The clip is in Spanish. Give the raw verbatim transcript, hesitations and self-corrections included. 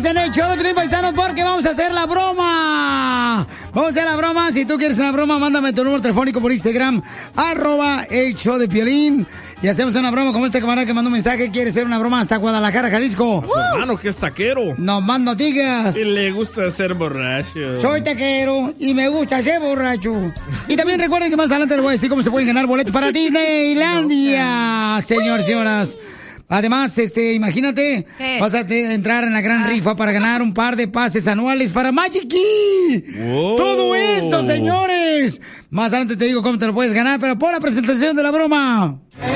en el show de Piolín, paisanos, porque vamos a hacer la broma. Vamos a hacer la broma. Si tú quieres una broma, mándame tu número telefónico por Instagram, arroba el show de Piolín. Y hacemos una broma como este camarada que mandó un mensaje. Quiere hacer una broma hasta Guadalajara, Jalisco. A su hermano, que es taquero. No más no digas. Y le gusta ser borracho. Soy taquero y me gusta ser borracho. Y también recuerden que más adelante les voy a decir cómo se pueden ganar boletos para Disneylandia, señor, señoras. Además, este, imagínate, ¿Qué? vas a te- entrar en la gran ah. rifa para ganar un par de pases anuales para Magic Key. Wow. Todo eso, señores. Más adelante te digo cómo te lo puedes ganar, pero por la presentación de la broma.